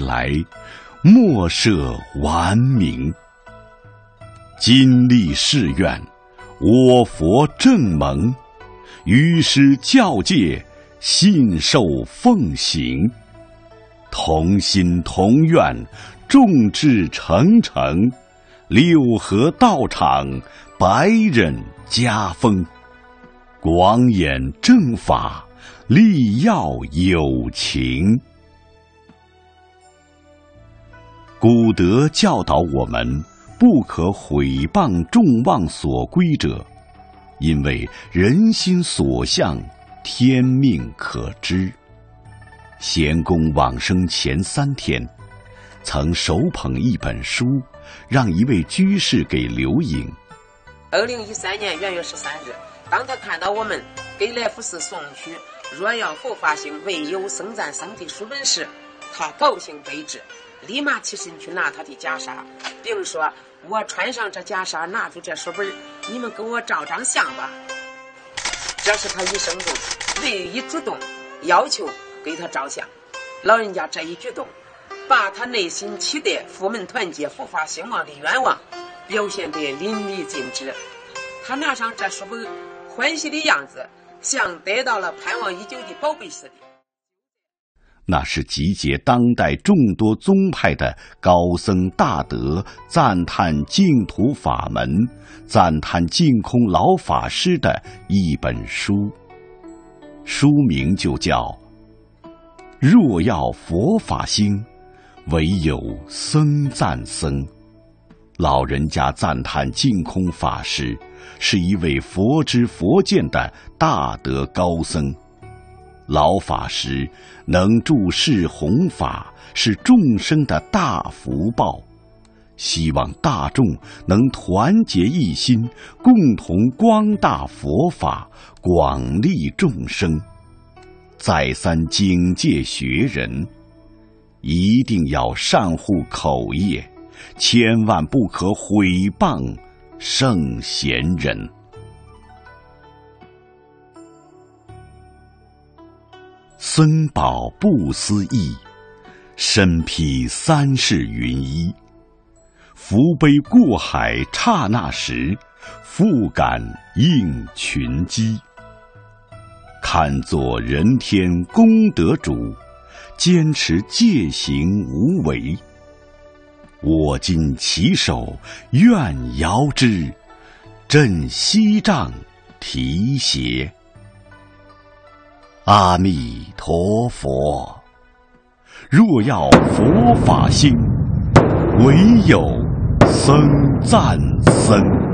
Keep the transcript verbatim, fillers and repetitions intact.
来，莫设顽冥。今立誓愿，我佛正蒙，于师教戒，信受奉行。同心同愿，众志成城，六合道场，百人家风。广演正法，力要有情。古德教导我们，不可毁谤众望所归者，因为人心所向，天命可知。贤公往生前三天，曾手捧一本书，让一位居士给留影。 二零一三年元月十三日，当他看到我们给来福寺送去若要佛法兴，唯有僧赞僧的书本时，他高兴备至，立马起身去拿他的袈裟，并说：我穿上这袈裟，拿住这书本，你们给我照张相吧。这是他一生中唯一主动要求给他照相。老人家这一举动，把他内心期待佛门团结、佛法兴旺的愿望表现得淋漓尽致。他拿上这书本，欢喜的样子像得到了盼望已久的宝贝似的。 那是集结当代众多宗派的高僧大德赞叹净土法门、赞叹净空老法师的一本书，书名就叫若要佛法兴，唯有僧赞僧。老人家赞叹净空法师是一位佛知佛见的大德高僧，老法师能助世弘法，是众生的大福报。希望大众能团结一心，共同光大佛法，广利众生。再三警戒学人，一定要善护口业，千万不可毁谤圣贤人。僧宝不思议，身披三世云衣。福杯过海刹那时，复感应群机。看作人天功德主，坚持戒行无为。我今起手愿遥之，振西杖提携。阿弥陀佛，若要佛法兴，唯有僧赞僧。